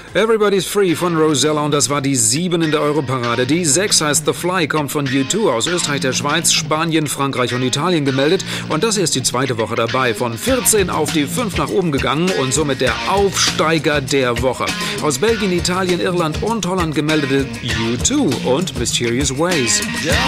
Everybody's Free von Rosella und das war die 7 in der Europarade. Die 6 heißt The Fly, kommt von U2 aus Österreich, der Schweiz, Spanien, Frankreich und Italien gemeldet. Und das hier ist die zweite Woche dabei. Von 14 auf die 5 nach oben gegangen und somit der Aufsteiger der Woche. Aus Belgien, Italien, Irland und Holland gemeldete U2 und Mysterious Ways.